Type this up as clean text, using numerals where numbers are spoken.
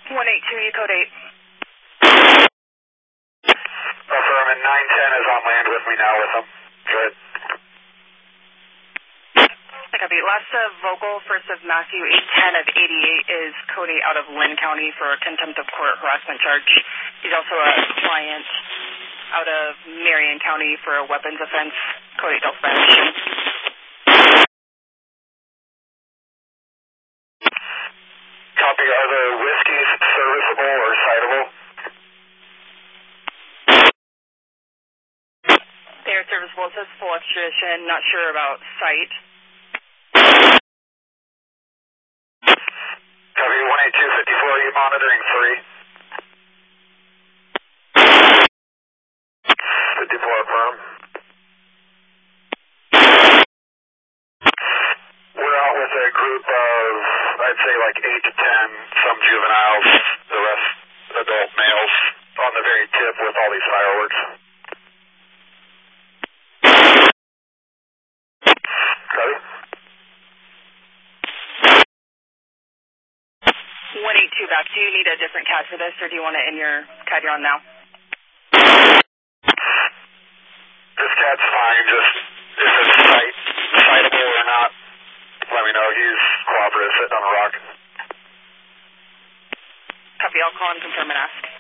182, you code 8. Affirm, 910 is on land with me now with them. Good. I copy. Last of Vogel, first of Matthew, 810 of 88 is code 8 out of Lynn County for a contempt of court harassment charge. He's also a client out of Marion County for a weapons offense, code 8 Delta violation. Copy. Are the whiskeys serviceable or citable? They are serviceable. It says full extradition. Not sure about site. Copy. 18254, are you monitoring 3? 54 affirm. We're out with a group of, I'd say like 8 to 10, some juveniles, the rest adult males, on the very tip with all these fireworks. Copy. 182 back. Do you need a different CAD for this, or do you want it in your CAD you're on now? This cat's fine, just if it's citable or not, let me know. He's cooperative, sitting on a rock. Copy. I'll call and confirm and ask.